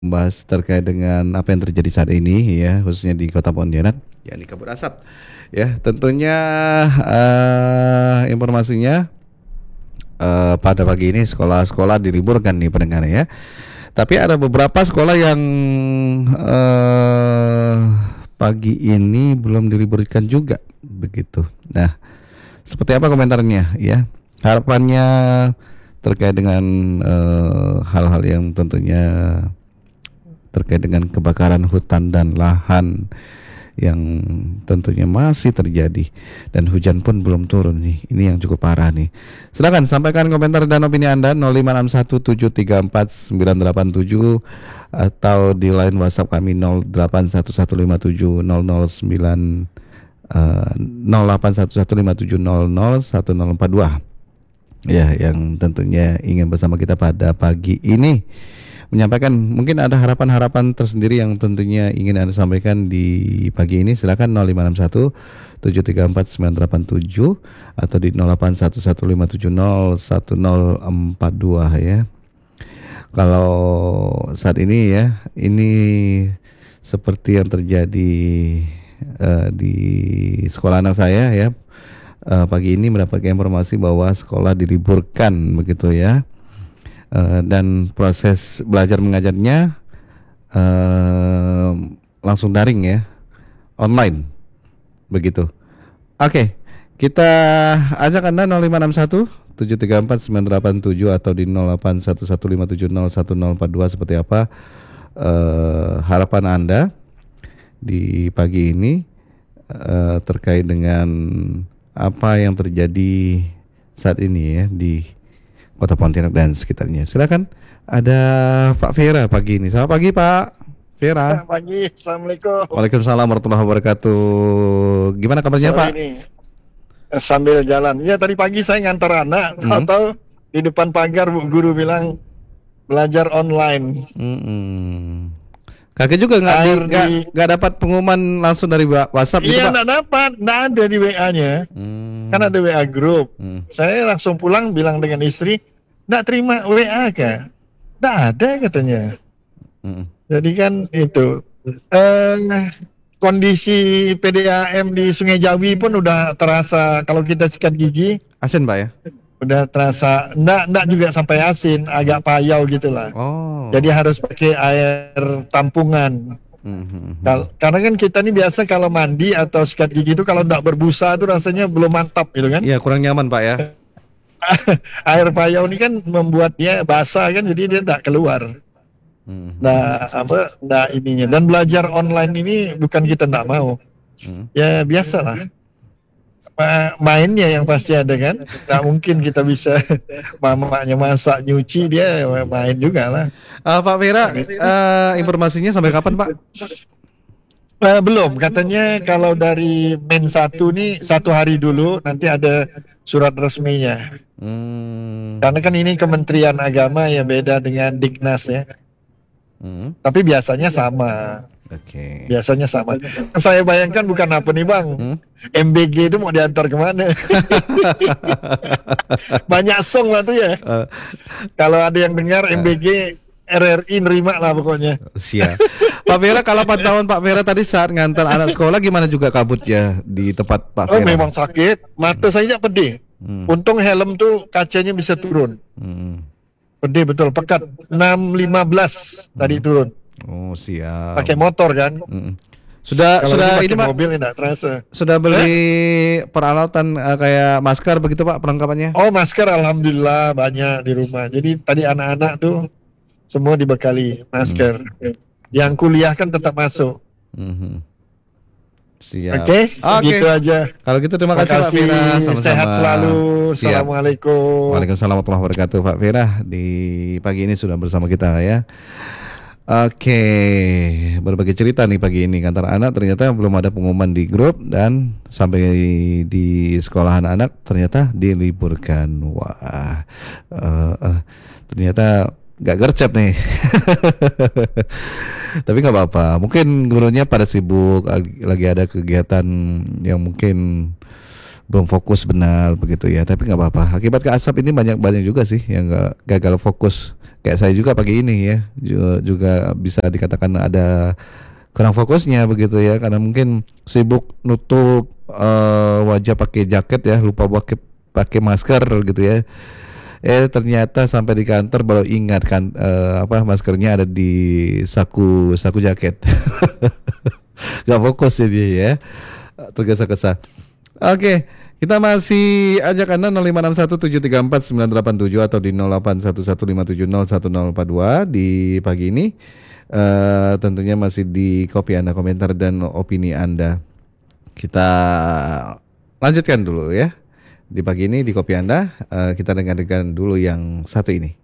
membahas terkait dengan apa yang terjadi saat ini ya, khususnya di Kota Pontianak, yakni kabut asap. Ya, tentunya informasinya pada pagi ini sekolah-sekolah diliburkan nih pendengar ya. Tapi ada beberapa sekolah yang pagi ini belum diliburkan juga begitu. Nah, seperti apa komentarnya ya? Harapannya terkait dengan hal-hal yang tentunya terkait dengan kebakaran hutan dan lahan yang tentunya masih terjadi dan hujan pun belum turun nih. Ini yang cukup parah nih. Silakan sampaikan komentar dan opini Anda 0561734987 atau di line WhatsApp kami 0811570009 081157001042. Ya, yang tentunya ingin bersama kita pada pagi ini menyampaikan mungkin ada harapan-harapan tersendiri yang tentunya ingin Anda sampaikan di pagi ini. Silakan 0561 734 987 atau di 081157011042 ya. Kalau saat ini ya, ini seperti yang terjadi di sekolah anak saya ya. Pagi ini mendapatkan informasi bahwa sekolah diliburkan begitu ya. Dan proses belajar mengajarnya langsung daring ya, online begitu. Oke, kita ajak Anda 0561 734 987 atau di 081157011042 seperti apa harapan Anda di pagi ini terkait dengan apa yang terjadi saat ini ya di Kota Pontianak dan sekitarnya. Silakan, ada Pak Vera pagi ini. Selamat pagi Pak Vera. Selamat pagi, Assalamualaikum. Waalaikumsalam warahmatullahi wabarakatuh. Gimana kabarnya Pak? Ini sambil jalan. Ya tadi pagi saya ngantar anak, atau di depan pagar guru bilang belajar online. Kakek juga nggak dapat pengumuman langsung dari WhatsApp gitu Iya, Pak? nggak ada di WA-nya. Kan ada WA grup. Saya langsung pulang bilang dengan istri, nggak terima WA kah? Nggak ada katanya. Jadi kan itu kondisi PDAM di Sungai Jawi pun udah terasa. Kalau kita sikat gigi asin Pak ya? Udah terasa, enggak juga sampai asin, agak payau gitulah. Jadi harus pakai air tampungan. Karena kan kita ini biasa kalau mandi atau sikat gigi itu kalau enggak berbusa itu rasanya belum mantap gitu kan. Iya, kurang nyaman Pak ya. Air payau ini kan membuat dia basah kan, jadi dia enggak keluar. Nah ininya. Dan belajar online ini bukan kita enggak mau. Ya biasalah. Mainnya yang pasti ada kan, nggak mungkin kita bisa mamanya masak nyuci dia main juga lah. Pak Vera, informasinya sampai kapan Pak? Belum, katanya kalau dari Men 1 nih 1 hari dulu nanti ada surat resminya. Karena kan ini Kementerian Agama ya, beda dengan Dignas ya. Tapi biasanya sama. Biasanya sama. Saya bayangkan bukan apa nih Bang, MBG itu mau diantar kemana? Banyak song lah tuh ya. Kalau ada yang dengar MBG, RRI nerima lah pokoknya. Siap. Pak Vera, kalau pantauan Pak Vera tadi saat ngantar anak sekolah gimana juga kabutnya di tempat Pak Vera? Oh memang sakit, mata saya pedih. Untung helm tuh kacanya bisa turun. Pedih betul, pekat 6.15 tadi turun. Oh siap. Pakai motor kan? Sudah ini mobil enggak terasa. Sudah beli peralatan kayak masker begitu Pak perlengkapannya? Oh masker alhamdulillah banyak di rumah. Jadi tadi anak-anak tuh semua dibekali masker. Yang kuliah kan tetap masuk. Siap. Oke. Gitu aja. Kalau gitu terima kasih Pak Vera. Sama-sama. Sehat selalu. Siap. Assalamualaikum. Waalaikumsalam warahmatullahi wabarakatuh. Pak Vera di pagi ini sudah bersama kita ya. Oke, berbagi cerita nih pagi ini. Kantor anak ternyata belum ada pengumuman di grup dan sampai di sekolahan anak ternyata diliburkan. Wah, ternyata gak gercep nih. Tapi gak apa-apa. Mungkin gurunya pada sibuk, lagi ada kegiatan yang mungkin belum fokus benar begitu ya. Tapi gak apa-apa. Akibat asap ini banyak juga sih yang gagal fokus Kayak saya juga pagi ini ya, juga bisa dikatakan ada kurang fokusnya begitu ya, karena mungkin sibuk nutup wajah pakai jaket ya, lupa pakai pakai masker gitu ya. Ternyata sampai di kantor baru ingat kan, apa, maskernya ada di saku saku jaket. Gak fokus ya dia ya, tergesa-gesa. Oke, kita masih ajak Anda 0561734987 atau di 081157011042 di pagi ini. Tentunya masih di kopi Anda, komentar dan opini Anda. Kita lanjutkan dulu ya. Di pagi ini di kopi Anda, kita dengarkan dulu yang satu ini.